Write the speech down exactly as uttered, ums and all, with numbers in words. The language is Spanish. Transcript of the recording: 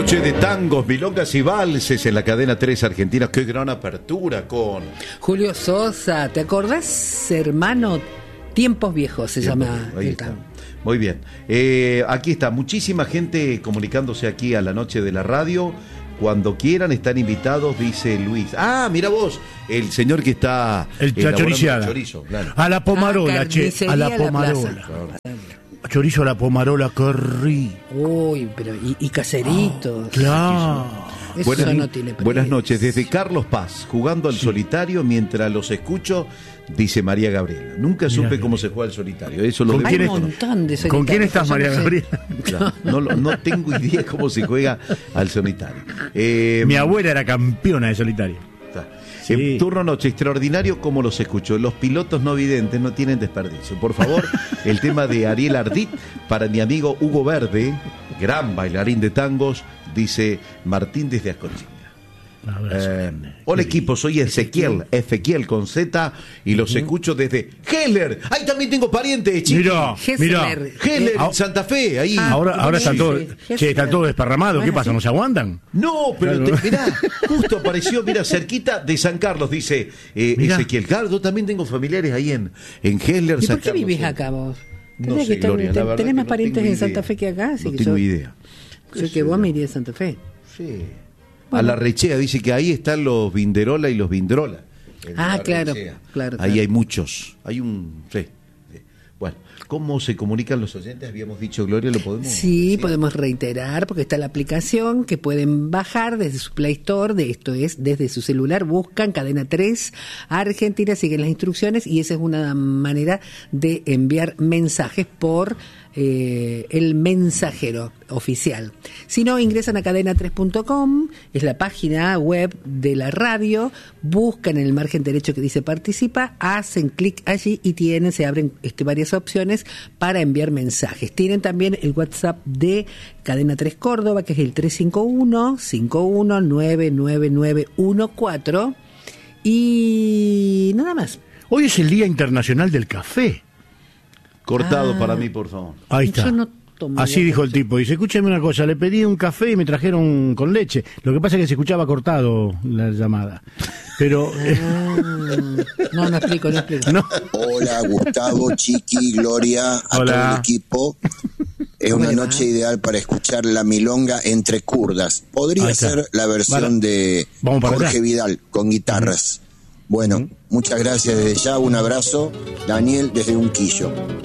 Noche de tangos, milongas y valses en la cadena tres Argentina. Qué gran apertura con Julio Sosa. ¿Te acordás, hermano? Tiempos viejos se Tiempo, llama ahí el está. tango. Muy bien. Eh, aquí está, muchísima gente comunicándose aquí a la noche de la radio. Cuando quieran están invitados, dice Luis. Ah, mira vos, el señor que está El, la choriciada. chorizo, claro. A la pomarola, Ah, che. A la carnicería La pomarola. Plaza. Chorizo a la pomarola, qué rico. Uy, pero y, y caseritos. Claro. Eso Buenas, no tiene precio. buenas noches, desde Carlos Paz, jugando al solitario mientras los escucho, dice María Gabriela. Nunca Mira, supe mira. cómo se juega al solitario. Eso lo ¿Con debo Hay quién un conocer. montón de ¿Con quién estás, solitarios, María yo no sé. Gabriela? Claro, no, lo- no tengo idea cómo se juega al solitario. Eh, Mi abuela era campeona de solitario. Está. Sí. En turno noche, extraordinario como los escucho. Los pilotos no videntes no tienen desperdicio. Por favor, el tema de Ariel Ardit para mi amigo Hugo Verde, gran bailarín de tangos, dice Martín desde Ascochina. Un abrazo Eh, grande. hola equipo, soy Ezequiel, Ezequiel con Z y los escucho desde Heller. Ahí también tengo parientes, chicos. Mirá, mirá. Hessler. Heller, Ah, Santa Fe, ahí. Ah, Ahora, ahora sí, están todos, sí. che, están todos desparramados. ¿Qué Bueno, pasa? sí. ¿No se aguantan? No, pero Claro. te- mirá, justo apareció, mira, cerquita de San Carlos, dice eh, Mirá. Ezequiel. Claro, yo también tengo familiares ahí en, en Heller, ¿Y San por qué Carlos. vivís acá vos? No Tendrías sé, que estar- Gloria, la ten- verdad tenés que más no parientes tengo en Santa idea. Fe que acá, así No que tengo yo, idea. yo que vos me iría a Santa Fe. Sí. A la Rechea, dice que ahí están los Vinderola y los Vindrola. En Ah, la claro, Rechea. claro, Ahí claro. hay muchos. Hay un. Sí, sí. Bueno, ¿cómo se comunican los oyentes? Habíamos dicho, Gloria, lo podemos. Sí, decir? podemos reiterar porque está la aplicación que pueden bajar desde su Play Store, de esto es desde su celular, buscan Cadena tres Argentina, siguen las instrucciones y esa es una manera de enviar mensajes por eh, el mensajero oficial. Si no, ingresan a cadena tres punto com, es la página web de la radio, buscan en el margen derecho que dice participa, hacen clic allí y tienen, se abren este, varias opciones para enviar mensajes. Tienen también el WhatsApp de Cadena tres Córdoba, que es el tres cinco uno, cinco uno nueve nueve nueve uno cuatro y nada más. Hoy es el Día Internacional del Café. Cortado Ah. para mí, por favor. Ahí está. Yo no tomaría Así dijo el café. tipo. Dice, escúchame una cosa, le pedí un café y me trajeron con leche. Lo que pasa es que se escuchaba cortado la llamada. Pero... eh, Ah, no, no explico, no explico. no. Hola Gustavo, Chiqui, Gloria, a Hola. todo el equipo. Es ¿Cómo una le va? noche ideal para escuchar la milonga entre kurdas. Podría Ahí está. ser la versión Vale. de Vamos para Jorge allá. Vidal con guitarras. Bueno, muchas gracias desde ya, un abrazo. Daniel desde Unquillo.